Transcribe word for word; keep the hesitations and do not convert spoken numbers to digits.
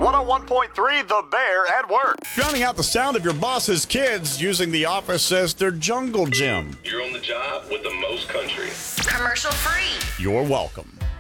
one oh one point three The Bear at Work. Drowning out the sound of your boss's kids using the office as their jungle gym. You're on the job with the most country. Commercial free. You're welcome.